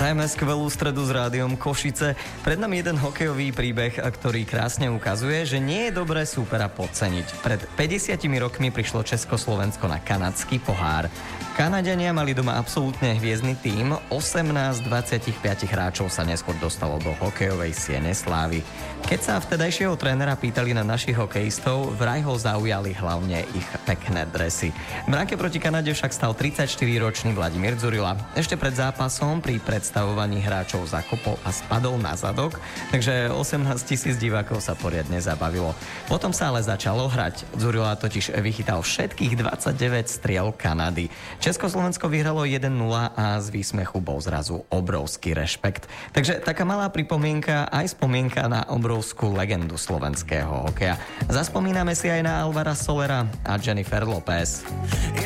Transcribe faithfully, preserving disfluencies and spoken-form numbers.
Prajeme skvelú stredu s rádiom Košice. Pred nami jeden hokejový príbeh, ktorý krásne ukazuje, že nie je dobré súpera podceniť. Pred päťdesiatimi rokmi prišlo Československo na kanadský pohár. Kanaďania mali doma absolútne hviezdny tím, osemnásť z dvadsaťpäť hráčov sa neskôr dostalo do hokejovej siene slávy. Keď sa vtedajšieho trénera pýtali na našich hokejistov, vraj ho zaujali hlavne ich pekné dresy. V bránke proti Kanade však stal tridsaťštyriročný Vladimír Dzurila. Ešte pred zápasom pri predstavovaní hráčov zakopol a spadol na zadok, takže osemnásť tisíc divákov sa poriadne zabavilo. Potom sa ale začalo hrať. Dzurila totiž vychytal všetkých dvadsaťdeväť striel Kanady. Československo vyhralo jeden nula a z výsmechu bol zrazu obrovský rešpekt. Takže taká malá pripomienka, aj spomienka na obrovskú legendu slovenského hokeja. Zaspomíname si aj na Alvara Solera a Jennifer Lopez.